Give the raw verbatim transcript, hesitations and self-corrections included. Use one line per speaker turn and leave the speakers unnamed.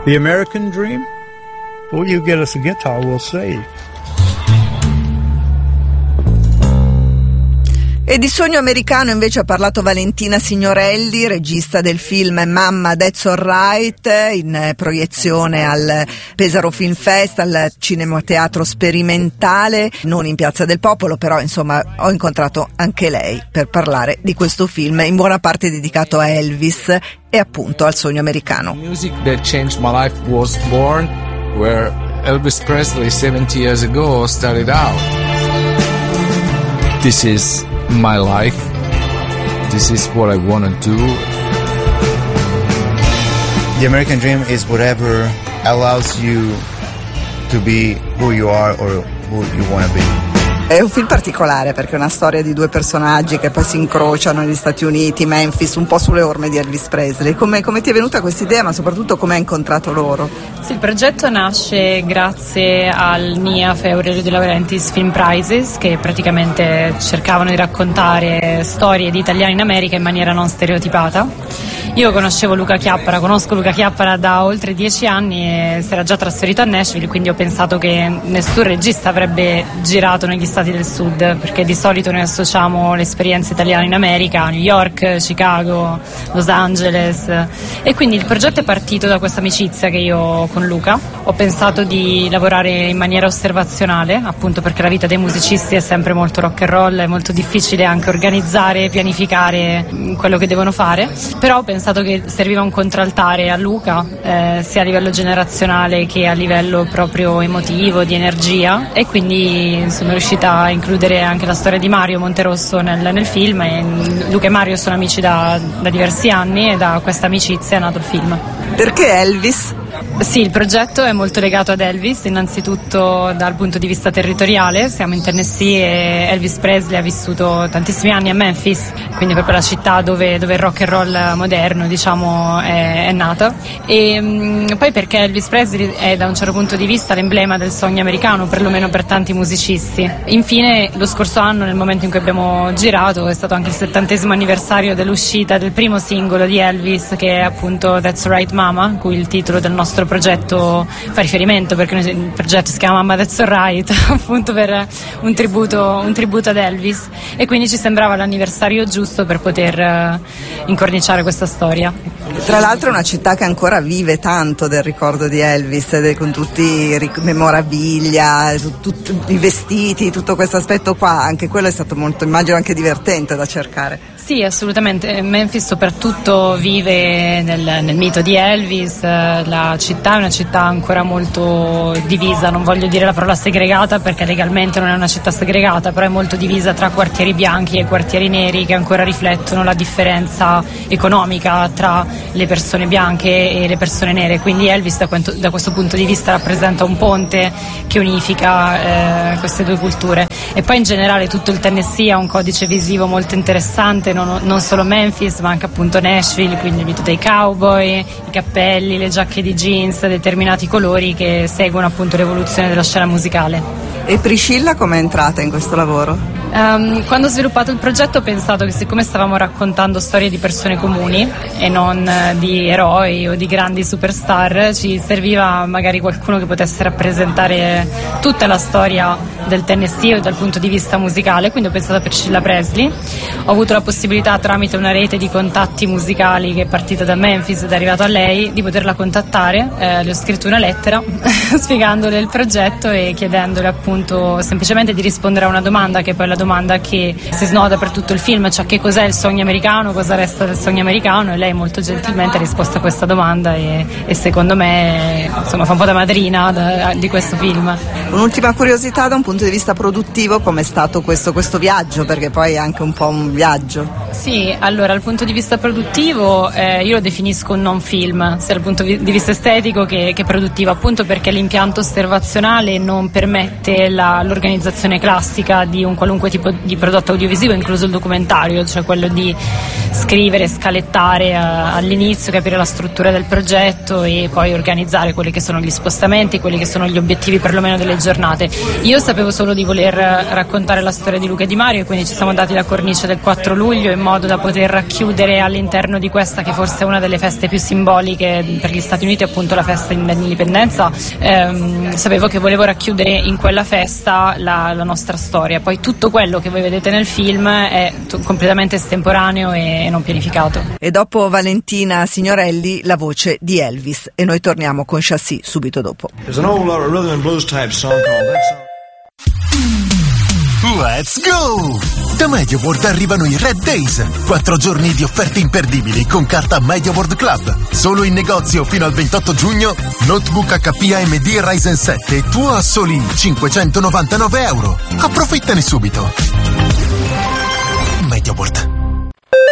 The American Dream?
Well, you get us a guitar, we'll see.
E di sogno americano invece ha parlato Valentina Signorelli, regista del film Mamma That's Alright, in proiezione al Pesaro Film Fest, al Cinema Teatro Sperimentale, non in Piazza del Popolo, però insomma ho incontrato anche lei per parlare di questo film, in buona parte dedicato a Elvis e appunto al sogno americano.
The music that changed my life was born where Elvis Presley seventy years ago started out. This is my life. This is what I want to do.
The American dream is whatever allows you to be who you are or who you want to be.
È un film particolare perché è una storia di due personaggi che poi si incrociano negli Stati Uniti, Memphis, un po' sulle orme di Elvis Presley. Come, come ti è venuta questa idea, ma soprattutto come hai incontrato loro?
Sì, il progetto nasce grazie al N I A F e Aurelio De Laurentiis Film Prizes, che praticamente cercavano di raccontare storie di italiani in America in maniera non stereotipata. Io conoscevo Luca Chiappara, conosco Luca Chiappara da oltre dieci anni e si era già trasferito a Nashville, quindi ho pensato che nessun regista avrebbe girato negli Stati del Sud, perché di solito noi associamo le esperienze italiane in America a New York, Chicago, Los Angeles, e quindi il progetto è partito da questa amicizia che io ho con Luca. Ho pensato di lavorare in maniera osservazionale, appunto perché la vita dei musicisti è sempre molto rock and roll, è molto difficile anche organizzare, pianificare quello che devono fare, però ho pensato che serviva un contraltare a Luca, eh, sia a livello generazionale che a livello proprio emotivo, di energia, e quindi sono riuscita a includere anche la storia di Mario Monterosso nel, nel film, e Luca e Mario sono amici da, da diversi anni e da questa amicizia è nato il film.
Perché Elvis?
Sì, il progetto è molto legato ad Elvis, innanzitutto dal punto di vista territoriale. Siamo in Tennessee e Elvis Presley ha vissuto tantissimi anni a Memphis, quindi proprio la città dove, dove il rock and roll moderno, diciamo, è, è nato. E mh, poi perché Elvis Presley è da un certo punto di vista l'emblema del sogno americano, perlomeno per tanti musicisti. Infine, lo scorso anno, nel momento in cui abbiamo girato, è stato anche il settantesimo anniversario dell'uscita del primo singolo di Elvis, che è appunto That's Right Mama, cui il titolo del nostro progetto fa riferimento, perché il progetto si chiama Mamma That's Alright, appunto per un tributo, un tributo ad Elvis, e quindi ci sembrava l'anniversario giusto per poter uh, incorniciare questa storia.
Tra l'altro è una città che ancora vive tanto del ricordo di Elvis, con tutti i memorabilia, tutti i vestiti, tutto questo aspetto qua, anche quello è stato molto, immagino, anche divertente da cercare.
Sì, assolutamente. Memphis soprattutto vive nel, nel mito di Elvis. La città è una città ancora molto divisa, non voglio dire la parola segregata perché legalmente non è una città segregata, però è molto divisa tra quartieri bianchi e quartieri neri che ancora riflettono la differenza economica tra le persone bianche e le persone nere, quindi Elvis da, quanto, da questo punto di vista rappresenta un ponte che unifica eh, queste due culture. E poi in generale tutto il Tennessee ha un codice visivo molto interessante, non, non solo Memphis ma anche appunto Nashville, quindi il mito dei cowboy, i cappelli, le giacche di jeans, determinati colori che seguono appunto l'evoluzione della scena musicale.
E Priscilla come è entrata in questo lavoro?
Um, quando ho sviluppato il progetto ho pensato che siccome stavamo raccontando storie di persone comuni e non uh, di eroi o di grandi superstar, ci serviva magari qualcuno che potesse rappresentare tutta la storia del Tennessee dal punto di vista musicale, quindi ho pensato a Priscilla Presley. Ho avuto la possibilità, tramite una rete di contatti musicali che è partita da Memphis ed è arrivato a lei, di poterla contattare. Eh, le ho scritto una lettera spiegandole il progetto e chiedendole appunto semplicemente di rispondere a una domanda, che è poi la domanda che si snoda per tutto il film, cioè che cos'è il sogno americano, cosa resta del sogno americano, e lei molto gentilmente ha risposto a questa domanda e, e secondo me insomma fa un po' da madrina da, di questo film.
Un'ultima curiosità da un punto di vista produttivo, com'è stato questo, questo viaggio, perché poi è anche un po' un viaggio.
Sì, allora dal punto di vista produttivo eh, io lo definisco un non film, sia dal punto di vista estetico che, che produttivo, appunto perché l'impianto osservazionale non permette la, l'organizzazione classica di un qualunque tipo di prodotto audiovisivo, incluso il documentario, cioè quello di scrivere, scalettare eh, all'inizio, capire la struttura del progetto e poi organizzare quelli che sono gli spostamenti, quelli che sono gli obiettivi perlomeno delle giornate. Io sapevo solo di voler raccontare la storia di Luca e di Mario e quindi ci siamo dati la cornice del quattro luglio in modo da poter racchiudere all'interno di questa, che forse è una delle feste più simboliche per gli Stati Uniti, appunto la festa dell'indipendenza, ehm, sapevo che volevo racchiudere in quella festa la, la nostra storia. Poi tutto quello che voi vedete nel film è t- completamente estemporaneo e non pianificato.
E dopo Valentina Signorelli la voce di Elvis, e noi torniamo con Chassis subito dopo.
There's an old uh, rhythm and blues type song called That Song.
Let's go! Da MediaWorld arrivano i Red Days, quattro giorni di offerte imperdibili con carta MediaWorld Club. Solo in negozio fino al ventotto giugno, notebook H P A M D Ryzen sette tuo a soli cinquecentonovantanove euro. Approfittane subito. MediaWorld.